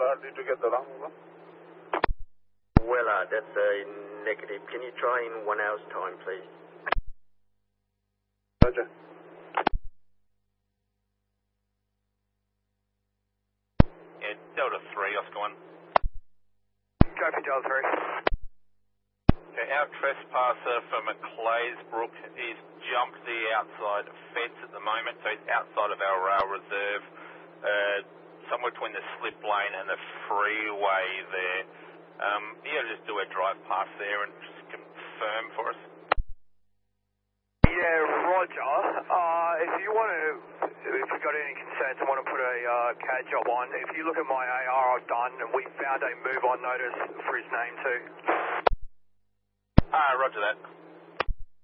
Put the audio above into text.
did you get the wrong one? Well, that's a negative. Can you try in 1 hour's time, please? Roger. Yeah, Delta 3, Oscar 1. Copy, Delta 3. Okay, our trespasser for Macleaysbrook is jumped the outside fence at the moment, so he's outside of our rail reserve, somewhere between the slip lane and the freeway there. Yeah, just do a drive past there and just confirm for us. Yeah, Roger. If you've got any concerns and want to put a CAD job on, if you look at my AR I've done, and we found a move on notice for his name too. Roger that.